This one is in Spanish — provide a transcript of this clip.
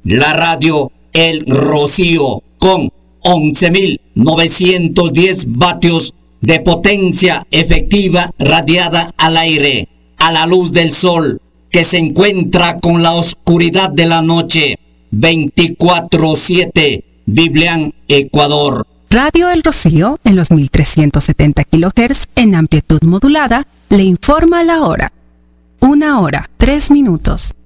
la radio El Rocío, con 11.910 vatios de potencia efectiva radiada al aire, a la luz del sol, que se encuentra con la oscuridad de la noche, 24/7, Biblián, Ecuador. Radio El Rocío, en los 1370 kHz en amplitud modulada, le informa la hora. 1 hora, 3 minutos.